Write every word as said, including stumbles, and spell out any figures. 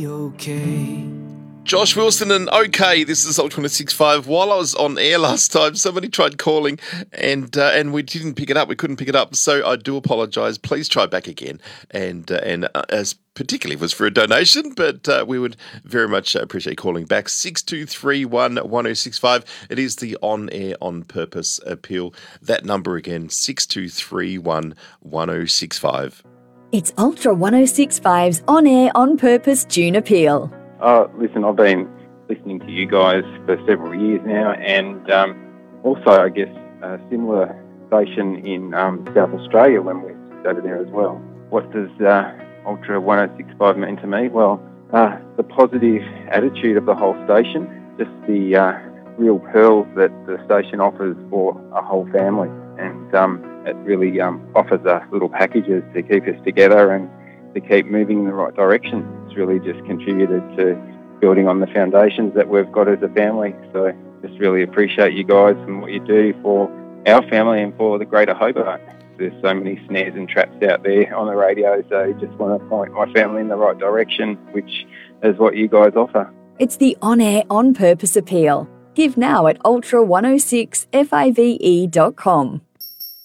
Okay. Josh Wilson and OK, this is Ultra one oh six point five. While I was on air last time, somebody tried calling and uh, and we didn't pick it up. We couldn't pick it up. So I do apologise. Please try back again. And uh, and uh, as particularly if it was for a donation, but uh, we would very much appreciate calling back. six two three one, one oh six five. It is the On Air On Purpose appeal. That number again, six two three one, one oh six five. It's Ultra one oh six point five's On Air On Purpose June appeal. Uh, listen, I've been listening to you guys for several years now, and um, also, I guess, a similar station in um, South Australia when we were over there as well. What does uh, Ultra one oh six point five mean to me? Well, uh, the positive attitude of the whole station, just the uh, real pearls that the station offers for a whole family, and um, it really um, offers us little packages to keep us together and to keep moving in the right direction. It's really just contributed to building on the foundations that we've got as a family. So just really appreciate you guys and what you do for our family and for the greater Hobart. There's so many snares and traps out there on the radio, so just want to point my family in the right direction, which is what you guys offer. It's the On Air On Purpose appeal. Give now at ultra one oh six five e dot com.